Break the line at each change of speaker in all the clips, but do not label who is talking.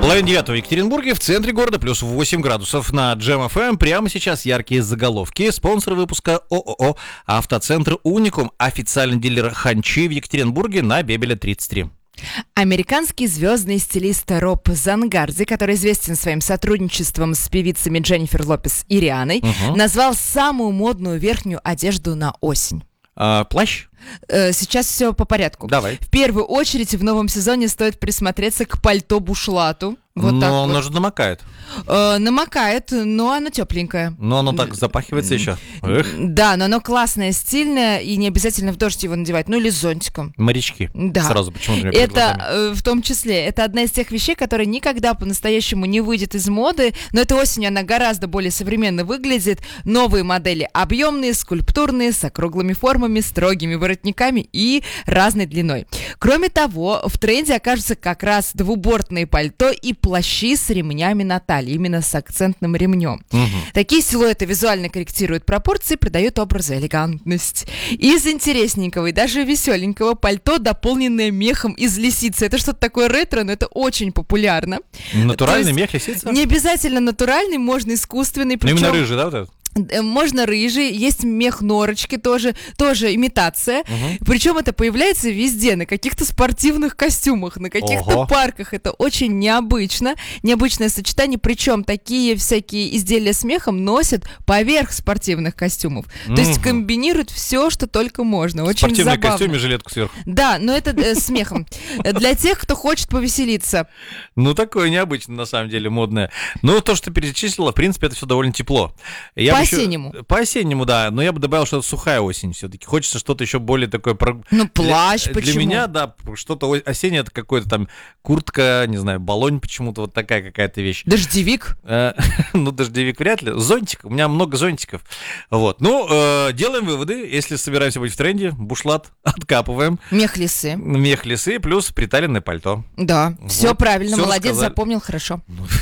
Половина девятого в Екатеринбурге, в центре города, плюс 8 градусов на Джем ФМ. Прямо сейчас яркие заголовки. Спонсор выпуска ООО «Автоцентр Уникум», официальный дилер Ханчи в Екатеринбурге на Бебеля 33.
Американский звездный стилист Роб Зангарди, который известен своим сотрудничеством с певицами Дженнифер Лопес и Рианой, назвал самую модную верхнюю одежду на осень.
Плащ?
Сейчас все по порядку.
Давай.
В первую очередь в новом сезоне стоит присмотреться к пальто-бушлату. Вот
но
так
оно
вот.
же намокает.
Намокает, но оно тепленькое.
Но оно так запахивается еще. Эх.
Да, но оно классное, стильное, и не обязательно в дождь его надевать, ну или с зонтиком.
Морячки.
Да.
Сразу почему-то у меня перед глазами.
Это в том числе, это одна из тех вещей, которая никогда по-настоящему не выйдет из моды, но этой осенью она гораздо более современно выглядит. Новые модели объемные, скульптурные, с округлыми формами, строгими воротниками и разной длиной. Кроме того, в тренде окажутся как раз двубортные пальто и плащи с ремнями на талии, именно с акцентным ремнем. Такие силуэты визуально корректируют пропорции, придают образу элегантность. Из интересненького и даже веселенького пальто, дополненное мехом из лисицы. Это что-то такое ретро, но это очень популярно.
Натуральный мех лисица?
Не обязательно натуральный, можно искусственный.
Ну, именно рыжий, да, вот этот?
Можно рыжий, есть мех норочки тоже имитация. Причем это появляется везде, на каких-то спортивных костюмах, на каких-то парках. Это очень необычно, необычное сочетание. Причем такие всякие изделия с мехом носят поверх спортивных костюмов. То есть комбинируют все, что только можно. Очень
спортивный
забавно.
костюм и жилетку сверху.
Да, но это с мехом. Для тех, кто хочет повеселиться.
Ну, такое необычное, на самом деле, модное. Ну, то, что ты перечислила, в принципе, это все довольно тепло.
По-осеннему.
По-осеннему, да. Но я бы добавил, что это сухая осень все-таки. Хочется что-то еще более такое...
Ну, плащ,
для
почему?
Для меня, да, что-то осеннее, это какой-то там куртка, не знаю, баллонь почему-то, вот такая какая-то вещь.
Дождевик?
Ну, дождевик вряд ли. Зонтик. У меня много зонтиков. Вот. Ну, делаем выводы. Если собираемся быть в тренде, бушлат откапываем.
Мех лисы.
Мех лисы плюс приталенное пальто.
Да,
Вот.
все правильно,
Всё
молодец,
рассказали.
запомнил хорошо.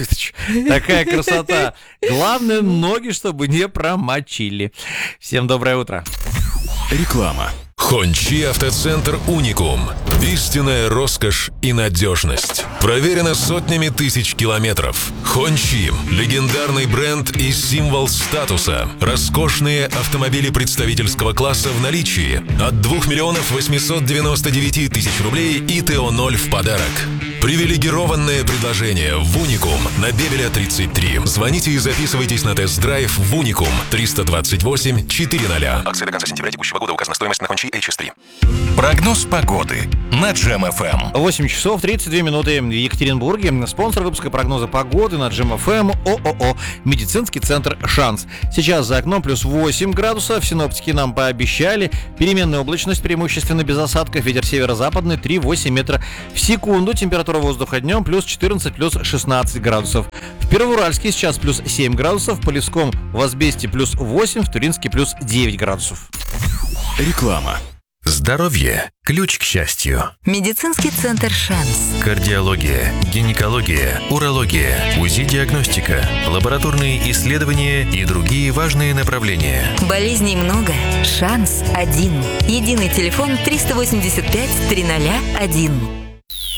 Такая красота. Главное, ноги, чтобы не промочили. Всем доброе утро.
Реклама. Хончи Автоцентр Уникум. Истинная роскошь и надежность. Проверено сотнями тысяч километров. Хончи – легендарный бренд и символ статуса. Роскошные автомобили представительского класса в наличии. От 2 899 000 рублей и ТО-0 в подарок. Привилегированное предложение в Уникум на Бебеля 33. Звоните и записывайтесь на тест-драйв в Уникум 328 400.
Акция до конца сентября текущего года. Указана стоимость на Хончи HS3.
Прогноз погоды на Джем ФМ.
8 часов 32 минуты в Екатеринбурге. Спонсор выпуска прогноза погоды на Джем ФМ ООО «Медицинский центр Шанс». Сейчас за окном плюс 8 градусов. Синоптики нам пообещали. Переменная облачность, преимущественно без осадков. Ветер северо-западный 3,8 метра в секунду. Температура воздуха днем плюс 14, плюс 16 градусов. В Первоуральске сейчас плюс 7 градусов. В Полевском, в Азбесте плюс 8, в Туринске плюс 9 градусов.
Реклама.
Здоровье – ключ к счастью.
Медицинский центр «Шанс».
Кардиология, гинекология, урология, УЗИ-диагностика, лабораторные исследования и другие важные направления.
Болезней много. «Шанс» один. Единый телефон 385 301.